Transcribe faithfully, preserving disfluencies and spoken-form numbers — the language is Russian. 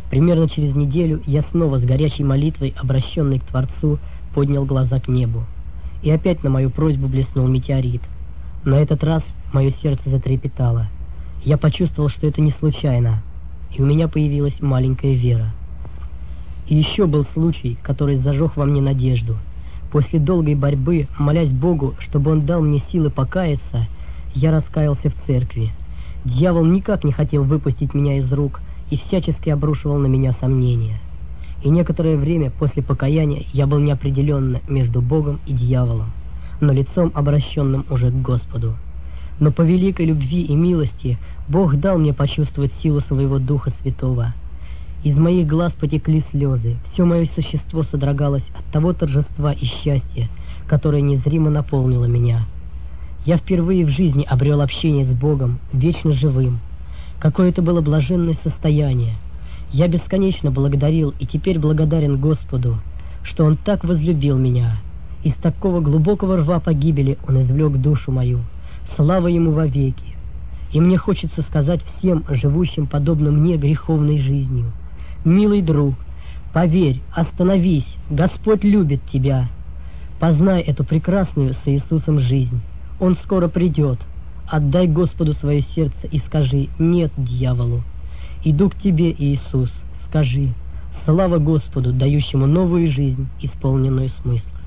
Примерно через неделю я снова с горячей молитвой, обращенной к Творцу, поднял глаза к небу. И опять на мою просьбу блеснул метеорит. На этот раз мое сердце затрепетало. Я почувствовал, что это не случайно, и у меня появилась маленькая вера. И еще был случай, который зажег во мне надежду. После долгой борьбы, молясь Богу, чтобы Он дал мне силы покаяться, я раскаялся в церкви. Дьявол никак не хотел выпустить меня из рук и всячески обрушивал на меня сомнения. И некоторое время после покаяния я был неопределенно между Богом и дьяволом, но лицом обращенным уже к Господу. Но по великой любви и милости Бог дал мне почувствовать силу своего Духа Святого. Из моих глаз потекли слезы, все мое существо содрогалось от того торжества и счастья, которое незримо наполнило меня. Я впервые в жизни обрел общение с Богом, вечно живым. Какое это было блаженное состояние! Я бесконечно благодарил и теперь благодарен Господу, что Он так возлюбил меня. Из такого глубокого рва погибели Он извлек душу мою. Слава Ему вовеки! И мне хочется сказать всем, живущим подобно мне греховной жизнью: милый друг, поверь, остановись, Господь любит тебя. Познай эту прекрасную с Иисусом жизнь. Он скоро придет. Отдай Господу свое сердце и скажи «нет» дьяволу. Иду к тебе, Иисус, скажи: слава Господу, дающему новую жизнь, исполненную смысла.